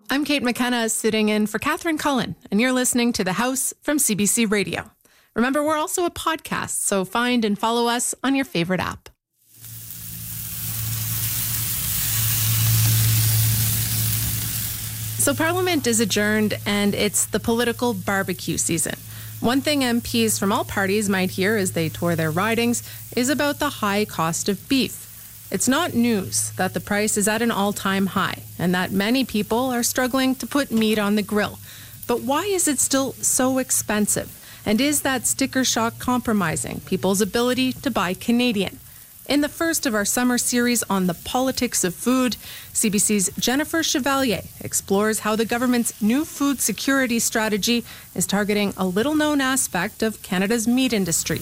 I'm Kate McKenna, sitting in for Catherine Cullen, and you're listening to The House from CBC Radio. Remember, we're also a podcast, so find and follow us on your favorite app. So Parliament is adjourned, and it's the political barbecue season. One thing MPs from all parties might hear as they tour their ridings is about the high cost of beef. It's not news that the price is at an all-time high and that many people are struggling to put meat on the grill. But why is it still so expensive? And is that sticker shock compromising people's ability to buy Canadian? In the first of our summer series on the politics of food, CBC's Jennifer Chevalier explores how the government's new food security strategy is targeting a little-known aspect of Canada's meat industry.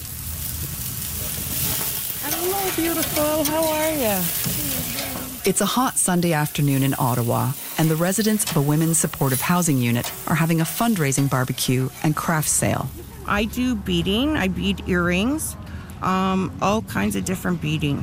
Hello, beautiful. How are you? It's a hot Sunday afternoon in Ottawa, and the residents of a women's supportive housing unit are having a fundraising barbecue and craft sale. I do beading. I bead earrings, all kinds of different beading.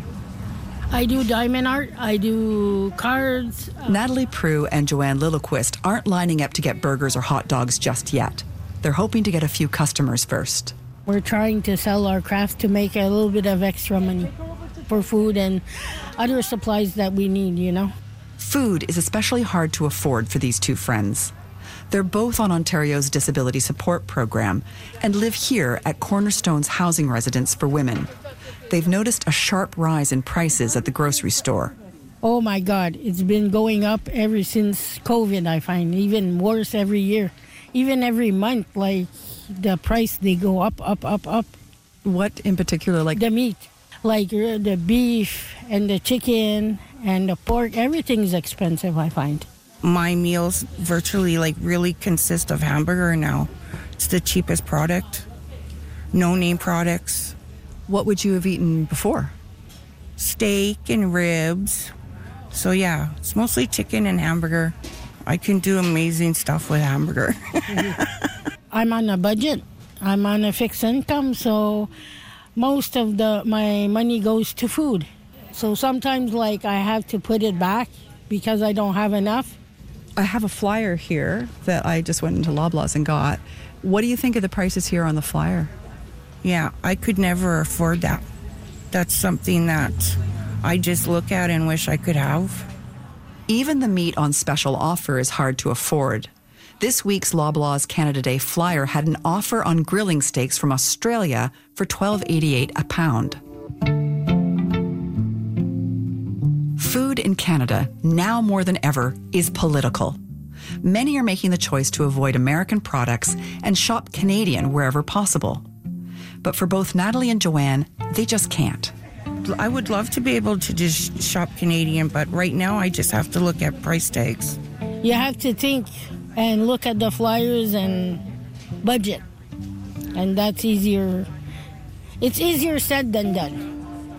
I do diamond art. I do cards. Natalie Prue and Joanne Lilliquist aren't lining up to get burgers or hot dogs just yet. They're hoping to get a few customers first. We're trying to sell our crafts to make a little bit of extra money for food and other supplies that we need, you know. Food is especially hard to afford for these two friends. They're both on Ontario's Disability Support Program and live here at Cornerstone's housing residence for women. They've noticed a sharp rise in prices at the grocery store. Oh my God, it's been going up ever since COVID, I find. Even worse every year. Even every month, like the price, they go up. What in particular? Like the meat, like the beef and the chicken and the pork, everything's expensive, I find. My meals virtually really consist of hamburger now. It's the cheapest product. No-name products. What would you have eaten before? Steak and ribs. So yeah, it's mostly chicken and hamburger. I can do amazing stuff with hamburger. I'm on a budget. I'm on a fixed income, so most of my money goes to food. So sometimes I have to put it back because I don't have enough. I have a flyer here that I just went into Loblaws and got. What do you think of the prices here on the flyer? Yeah, I could never afford that. That's something that I just look at and wish I could have. Even the meat on special offer is hard to afford. This week's Loblaws Canada Day flyer had an offer on grilling steaks from Australia for $12.88 a pound. Food in Canada, now more than ever, is political. Many are making the choice to avoid American products and shop Canadian wherever possible. But for both Natalie and Joanne, they just can't. I would love to be able to just shop Canadian, but right now I just have to look at price tags. You have to think and look at the flyers and budget. And that's easier. It's easier said than done.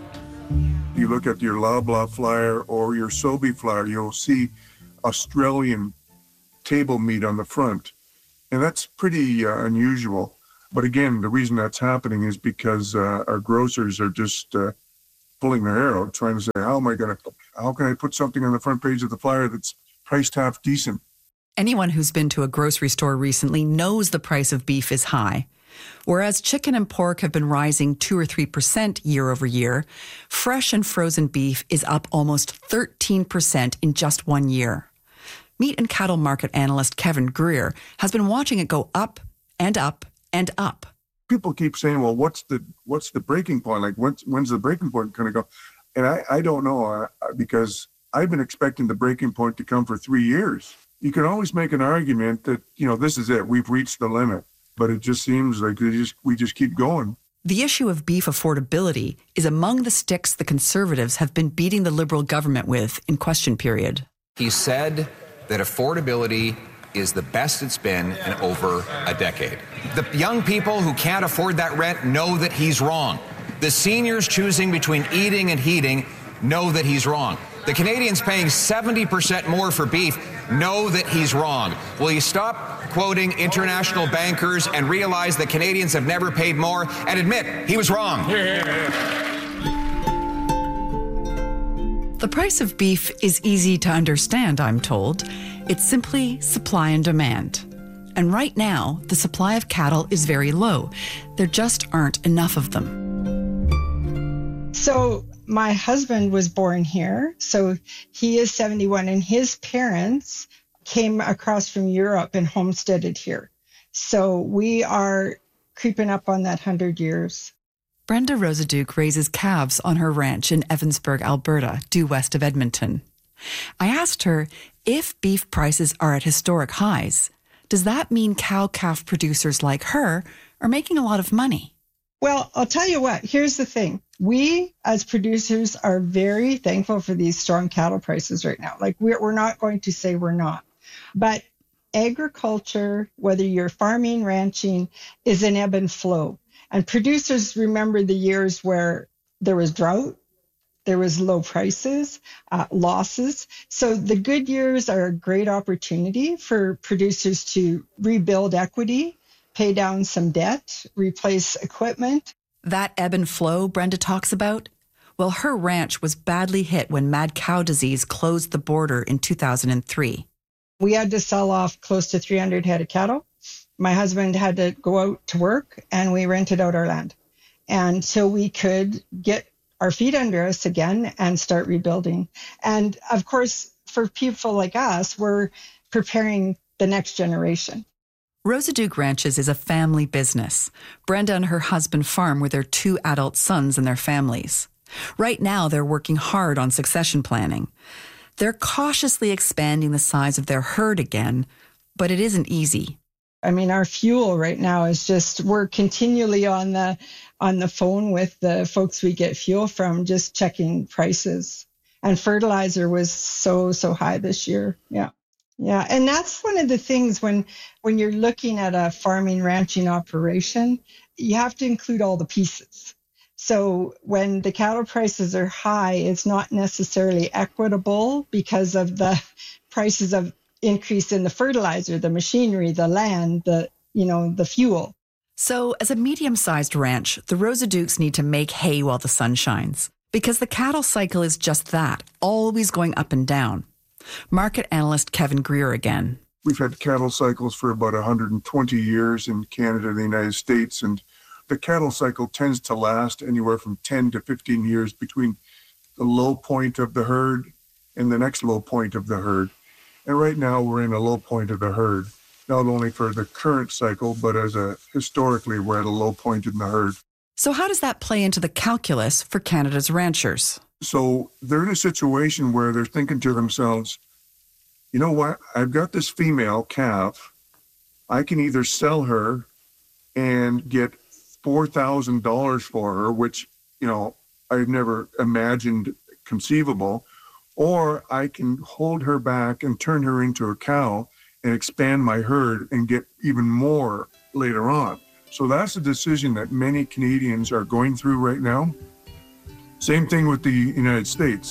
You look at your Loblaw flyer or your Sobe flyer, you'll see Australian table meat on the front. And that's pretty unusual. But again, the reason that's happening is because our grocers are just pulling their hair out, trying to say, how can I put something on the front page of the flyer that's priced half decent? Anyone who's been to a grocery store recently knows the price of beef is high. Whereas chicken and pork have been rising 2 or 3% year over year, fresh and frozen beef is up almost 13% in just 1 year. Meat and cattle market analyst Kevin Greer has been watching it go up and up and up. People keep saying, well, what's the breaking point? When's the breaking point going to go? And I don't know because I've been expecting the breaking point to come for 3 years. You can always make an argument that, this is it. We've reached the limit. But it just seems like we just keep going. The issue of beef affordability is among the sticks the Conservatives have been beating the Liberal government with in question period. He said that affordability is the best it's been in over a decade. The young people who can't afford that rent know that he's wrong. The seniors choosing between eating and heating know that he's wrong. The Canadians paying 70% more for beef know that he's wrong. Will you stop quoting international bankers and realize that Canadians have never paid more and admit he was wrong? The price of beef is easy to understand, I'm told. It's simply supply and demand. And right now, the supply of cattle is very low. There just aren't enough of them. So my husband was born here, so he is 71, and his parents came across from Europe and homesteaded here. So we are creeping up on that 100 years. Brenda Rosaduke raises calves on her ranch in Evansburg, Alberta, due west of Edmonton. I asked her, if beef prices are at historic highs, does that mean cow-calf producers like her are making a lot of money? Well, I'll tell you what, here's the thing. We, as producers, are very thankful for these strong cattle prices right now. Like, we're not going to say we're not. But agriculture, whether you're farming, ranching, is an ebb and flow. And producers remember the years where there was drought, there was low prices, losses. So the good years are a great opportunity for producers to rebuild equity, pay down some debt, replace equipment. That ebb and flow Brenda talks about? Well, her ranch was badly hit when mad cow disease closed the border in 2003. We had to sell off close to 300 head of cattle. My husband had to go out to work, and we rented out our land until we could get our feet under us again and start rebuilding. And of course, for people like us, we're preparing the next generation. Rosaduke Ranches is a family business. Brenda and her husband farm with their 2 adult sons and their families. Right now, they're working hard on succession planning. They're cautiously expanding the size of their herd again, but it isn't easy. I mean, our fuel right now is just, we're continually on the phone with the folks we get fuel from, just checking prices. And fertilizer was so high this year. Yeah. Yeah. And that's one of the things when you're looking at a farming, ranching operation, you have to include all the pieces. So when the cattle prices are high, it's not necessarily equitable because of the prices of increase in the fertilizer, the machinery, the land, the fuel. So as a medium-sized ranch, the Rosadukes need to make hay while the sun shines, because the cattle cycle is just that, always going up and down. Market analyst Kevin Greer again. We've had cattle cycles for about 120 years in Canada and the United States, and the cattle cycle tends to last anywhere from 10 to 15 years between the low point of the herd and the next low point of the herd. And right now we're in a low point of the herd, not only for the current cycle, but historically we're at a low point in the herd. So how does that play into the calculus for Canada's ranchers? So they're in a situation where they're thinking to themselves, you know what, I've got this female calf. I can either sell her and get $4,000 for her, which, I've never imagined conceivable, or I can hold her back and turn her into a cow and expand my herd and get even more later on. So that's a decision that many Canadians are going through right now. Same thing with the United States.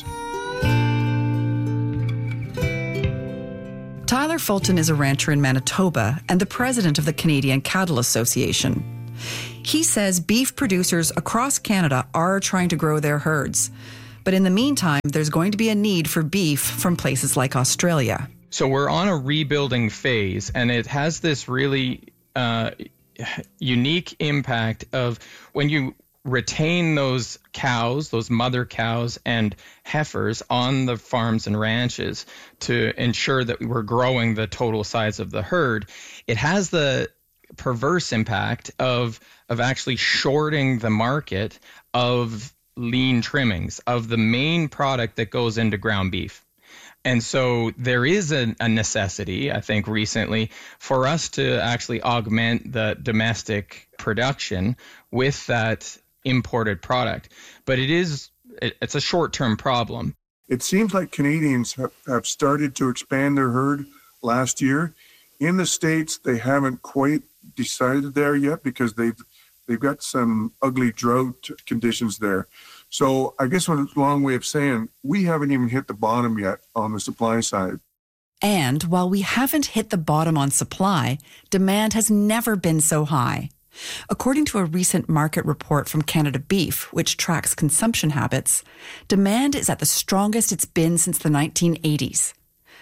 Tyler Fulton is a rancher in Manitoba and the president of the Canadian Cattle Association. He says beef producers across Canada are trying to grow their herds. But in the meantime, there's going to be a need for beef from places like Australia. So we're on a rebuilding phase, and it has this really unique impact of when you retain those cows, those mother cows and heifers on the farms and ranches to ensure that we're growing the total size of the herd. It has the perverse impact of actually shorting the market of lean trimmings, of the main product that goes into ground beef. And so there is a necessity, I think, recently for us to actually augment the domestic production with that imported product. But it's a short-term problem. It seems like Canadians have started to expand their herd last year. In the States, they haven't quite decided there yet because they've got some ugly drought conditions there. So I guess a long way of saying we haven't even hit the bottom yet on the supply side. And while we haven't hit the bottom on supply, demand has never been so high. According to a recent market report from Canada Beef, which tracks consumption habits, demand is at the strongest it's been since the 1980s.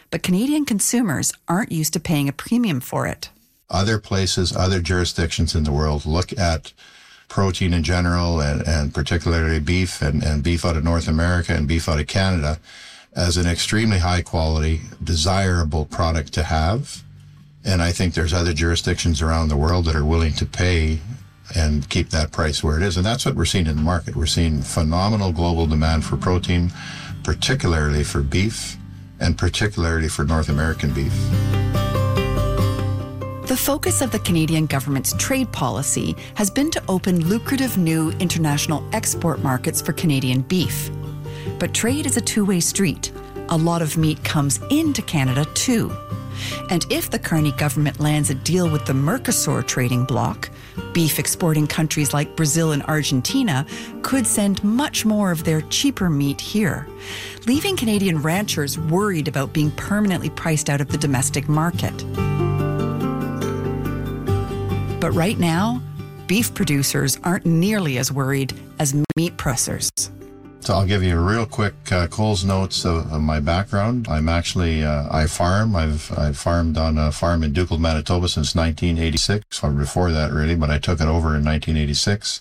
but Canadian consumers aren't used to paying a premium for it. Other places, other jurisdictions in the world look at protein in general and particularly beef and beef out of North America and beef out of Canada as an extremely high quality, desirable product to have. And I think there's other jurisdictions around the world that are willing to pay and keep that price where it is. And that's what we're seeing in the market. We're seeing phenomenal global demand for protein, particularly for beef and particularly for North American beef. The focus of the Canadian government's trade policy has been to open lucrative new international export markets for Canadian beef. But trade is a two-way street. A lot of meat comes into Canada too. And if the Carney government lands a deal with the Mercosur trading bloc, beef exporting countries like Brazil and Argentina could send much more of their cheaper meat here, leaving Canadian ranchers worried about being permanently priced out of the domestic market. But right now, beef producers aren't nearly as worried as meat processors. So I'll give you a real quick Coles Notes of my background. I'm actually, I farm. I've farmed on a farm in Ducal, Manitoba since 1986, or before that really, but I took it over in 1986.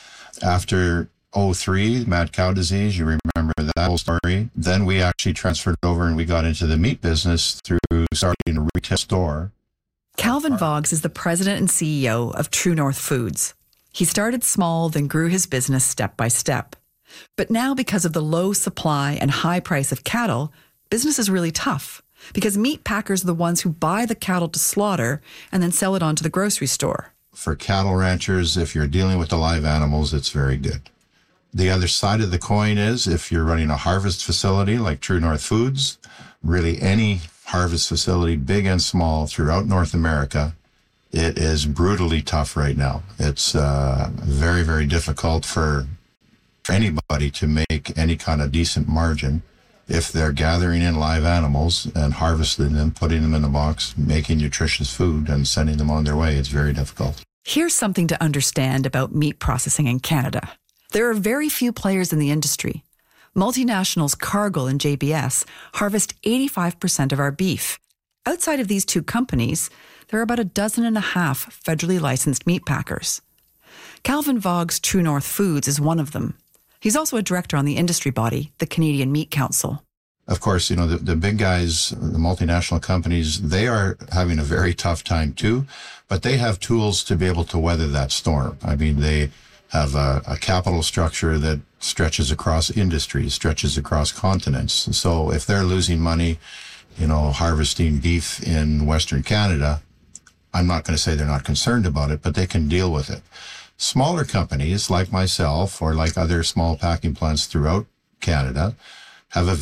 After 2003, mad cow disease, you remember that whole story. Then we actually transferred over and we got into the meat business through starting a retail store. Calvin Voggs is the president and CEO of True North Foods. He started small, then grew his business step by step. But now, because of the low supply and high price of cattle, business is really tough because meat packers are the ones who buy the cattle to slaughter and then sell it on to the grocery store. For cattle ranchers, if you're dealing with the live animals, it's very good. The other side of the coin is if you're running a harvest facility like True North Foods, really any harvest facility, big and small, throughout North America, it is brutally tough right now. It's very, very difficult for anybody to make any kind of decent margin if they're gathering in live animals and harvesting them, putting them in a box, making nutritious food and sending them on their way. It's very difficult. Here's something to understand about meat processing in Canada. There are very few players in the industry. Multinationals Cargill and JBS harvest 85% of our beef. Outside of these two companies, there are about 12 federally licensed meat packers. Calvin Voggs' True North Foods is one of them. He's also a director on the industry body, the Canadian Meat Council. Of course, you know, the big guys, the multinational companies, they are having a very tough time too, but they have tools to be able to weather that storm. I mean, they have a capital structure that stretches across industries, stretches across continents. And so if they're losing money, you know, harvesting beef in Western Canada, I'm not going to say they're not concerned about it, but they can deal with it. Smaller companies like myself or like other small packing plants throughout Canada have a